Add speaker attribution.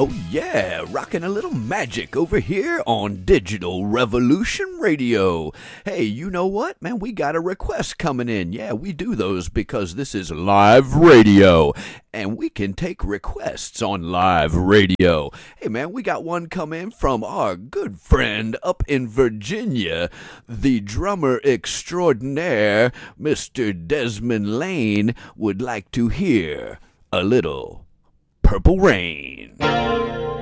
Speaker 1: Oh, yeah, rocking a little magic over here on Digital Revolution Radio. Hey, you know what, man? We got a request coming in. Yeah, we do those because this is live radio, and we can take requests on live radio. Hey, man, we got one come in from our good friend up in Virginia, the drummer extraordinaire, Mr. Desmond Lane, would like to hear a little Purple Rain.